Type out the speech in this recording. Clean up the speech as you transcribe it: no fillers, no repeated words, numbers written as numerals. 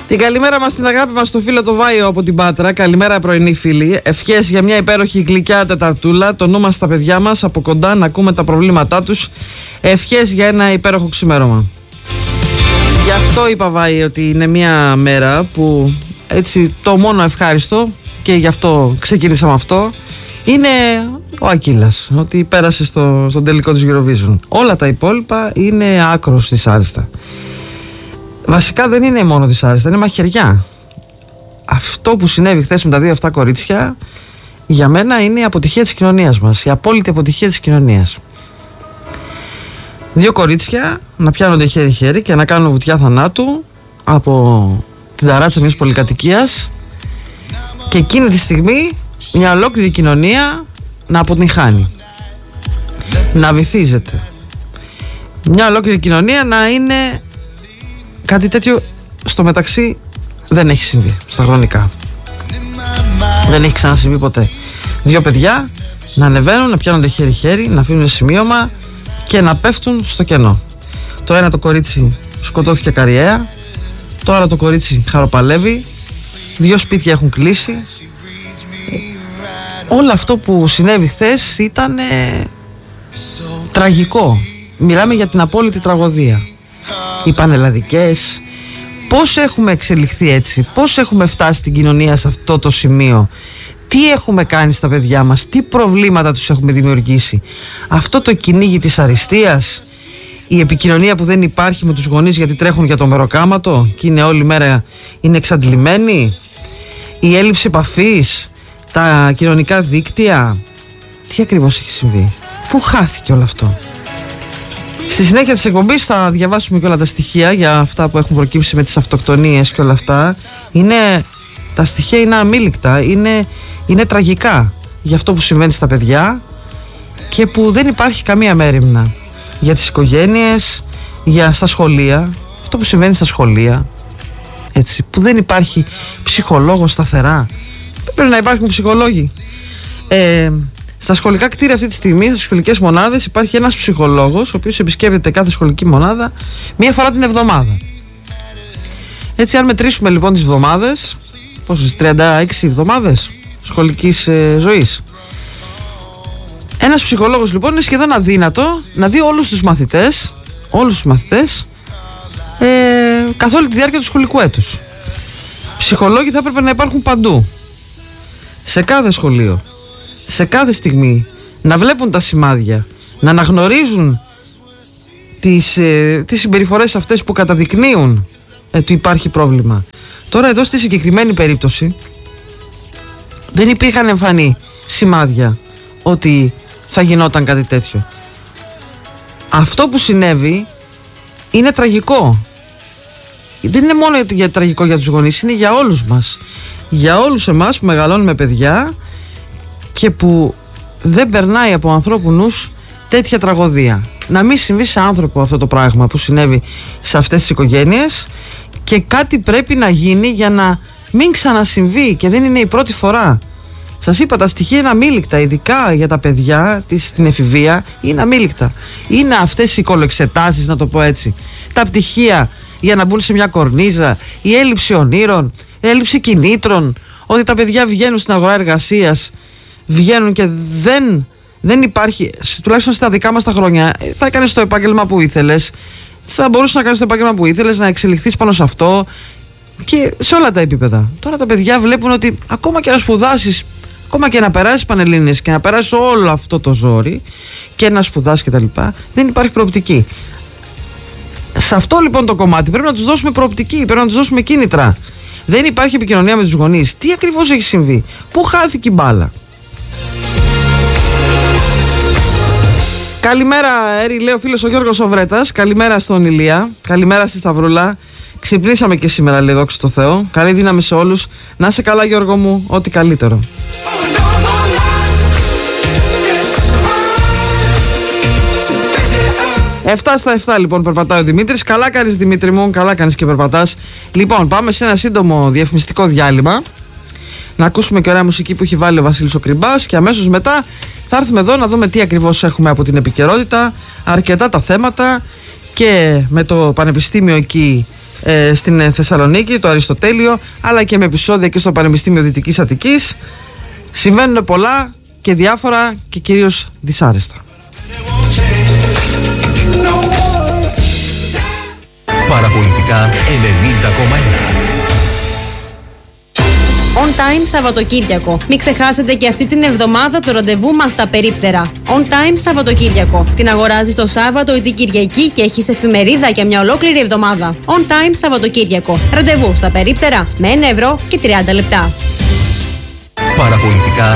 Την καλημέρα μας, την αγάπη μας στο φίλο το Βάιο από την Πάτρα. Καλημέρα πρωινή φίλοι. Ευχές για μια υπέροχη γλυκιά τεταρτούλα. Το νου μας στα παιδιά μας από κοντά να ακούμε τα προβλήματά τους. Ευχές για ένα υπέροχο ξημέρωμα. Γι' αυτό είπα Βάιο ότι είναι μια μέρα που έτσι το μόνο ευχάριστο, και γι' αυτό ξεκίνησα με αυτό, είναι ο Ακύλας, ότι πέρασε στον τελικό της Eurovision. Όλα τα υπόλοιπα είναι άκρως δυσάρεστα. Βασικά δεν είναι μόνο δυσάρεστα, είναι μαχαιριά. Αυτό που συνέβη χθες με τα δύο αυτά κορίτσια, για μένα είναι η αποτυχία της κοινωνίας μας, η απόλυτη αποτυχία της κοινωνίας. Δύο κορίτσια να πιάνονται χέρι-χέρι και να κάνουν βουτιά θανάτου από την ταράτσα μιας πολυκατοικίας, και εκείνη τη στιγμή μια ολόκληρη κοινωνία να αποτυγχάνει, να βυθίζεται. Μια ολόκληρη κοινωνία να είναι... Κάτι τέτοιο στο μεταξύ δεν έχει συμβεί στα χρονικά. Δεν έχει ξανασυμβεί ποτέ. Δύο παιδιά να ανεβαίνουν, να πιάνονται χέρι-χέρι, να αφήνουν σημείωμα και να πέφτουν στο κενό. Το ένα το κορίτσι σκοτώθηκε καριέα, το άλλο το κορίτσι χαροπαλεύει, δύο σπίτια έχουν κλείσει. Όλο αυτό που συνέβη χθες ήταν τραγικό. Μιλάμε για την απόλυτη τραγωδία. Οι πανελλαδικές, πώς έχουμε εξελιχθεί έτσι, πώς έχουμε φτάσει στην κοινωνία σε αυτό το σημείο, τι έχουμε κάνει στα παιδιά μας, τι προβλήματα τους έχουμε δημιουργήσει. Αυτό το κυνήγι της αριστείας, η επικοινωνία που δεν υπάρχει με τους γονείς γιατί τρέχουν για το μεροκάματο και είναι όλη μέρα είναι εξαντλημένοι, η έλλειψη επαφής, τα κοινωνικά δίκτυα, τι ακριβώς έχει συμβεί, πού χάθηκε όλο αυτό. Στη συνέχεια της εκπομπής θα διαβάσουμε και όλα τα στοιχεία για αυτά που έχουν προκύψει με τις αυτοκτονίες και όλα αυτά. Τα στοιχεία είναι αμήλικτα, είναι τραγικά για αυτό που συμβαίνει στα παιδιά και που δεν υπάρχει καμία μέριμνα για τις οικογένειες, στα σχολεία, αυτό που συμβαίνει στα σχολεία, έτσι, που δεν υπάρχει ψυχολόγος σταθερά. Πρέπει να υπάρχουν ψυχολόγοι. Στα σχολικά κτίρια αυτή τη στιγμή, στις σχολικές μονάδες, υπάρχει ένας ψυχολόγος, ο οποίος επισκέπτεται κάθε σχολική μονάδα μία φορά την εβδομάδα. Έτσι, αν μετρήσουμε λοιπόν τις εβδομάδες, πόσες, 36 εβδομάδες σχολικής ζωής, ένας ψυχολόγος λοιπόν είναι σχεδόν αδύνατο να δει όλους τους μαθητές καθ' όλη τη διάρκεια του σχολικού έτους. Ψυχολόγοι θα έπρεπε να υπάρχουν παντού, σε κάθε σχολείο, σε κάθε στιγμή, να βλέπουν τα σημάδια, να αναγνωρίζουν τις συμπεριφορές αυτές που καταδεικνύουν ότι υπάρχει πρόβλημα. Τώρα εδώ στη συγκεκριμένη περίπτωση δεν υπήρχαν εμφανή σημάδια ότι θα γινόταν κάτι τέτοιο. Αυτό που συνέβη είναι τραγικό. Δεν είναι μόνο τραγικό για τους γονείς, είναι για όλους μας, για όλους εμάς που μεγαλώνουμε παιδιά και που δεν περνάει από ανθρώπου νους τέτοια τραγωδία. Να μην συμβεί σε άνθρωπο αυτό το πράγμα που συνέβη σε αυτές τις οικογένειες, και κάτι πρέπει να γίνει για να μην ξανασυμβεί, και δεν είναι η πρώτη φορά. Σας είπα, τα στοιχεία είναι αμήλικτα, ειδικά για τα παιδιά στην εφηβεία είναι αμήλικτα. Είναι αυτές οι κολοεξετάσεις, να το πω έτσι, τα πτυχία για να μπουν σε μια κορνίζα, η έλλειψη ονείρων, η έλλειψη κινήτρων, ότι τα παιδιά βγαίνουν στην αγορά εργασίας, βγαίνουν και δεν υπάρχει, τουλάχιστον στα δικά μας τα χρόνια, θα έκανες το επάγγελμα που ήθελες, θα μπορούσες να κάνεις το επάγγελμα που ήθελες, να εξελιχθείς πάνω σε αυτό και σε όλα τα επίπεδα. Τώρα τα παιδιά βλέπουν ότι ακόμα και να σπουδάσεις, ακόμα και να περάσεις πανελλήνιες και να περάσεις όλο αυτό το ζόρι και να σπουδάσεις κτλ., δεν υπάρχει προοπτική. Σε αυτό λοιπόν το κομμάτι πρέπει να τους δώσουμε προοπτική, πρέπει να τους δώσουμε κίνητρα. Δεν υπάρχει επικοινωνία με τους γονείς. Τι ακριβώς έχει συμβεί, πού χάθηκε η μπάλα. Καλημέρα, Έρη, λέει ο φίλος ο Γιώργος Οβρέτας. Καλημέρα στον Ηλία. Καλημέρα στη Σταυρούλα. Ξυπνήσαμε και σήμερα, λέει, δόξα τω Θεώ. Καλή δύναμη σε όλους. Να είσαι καλά, Γιώργο μου. Ό,τι καλύτερο. 7 στα 7 λοιπόν περπατάει ο Δημήτρης. Καλά κάνεις, Δημήτρη μου, καλά κάνεις και περπατάς. Λοιπόν, πάμε σε ένα σύντομο διαφημιστικό διάλειμμα. Να ακούσουμε και ωραία μουσική που έχει βάλει ο Βασίλης ο Κρυμπάς. Και αμέσως μετά θα έρθουμε εδώ να δούμε τι ακριβώς έχουμε από την επικαιρότητα. Αρκετά τα θέματα. Και με το πανεπιστήμιο εκεί στην Θεσσαλονίκη, το Αριστοτέλειο, αλλά και με επεισόδια και στο Πανεπιστήμιο Δυτικής Αττικής. Συμβαίνουν πολλά και διάφορα και κυρίως δυσάρεστα. Παραπολιτικά 90,1. On Time Σαββατοκύριακο. Μην ξεχάσετε και αυτή την εβδομάδα το ραντεβού μας στα περίπτερα. On Time Σαββατοκύριακο. Την αγοράζεις το Σάββατο ή την Κυριακή και έχεις εφημερίδα για μια ολόκληρη εβδομάδα. On Time Σαββατοκύριακο. Ραντεβού στα περίπτερα με 1 ευρώ και 30 λεπτά. Παραπολιτικά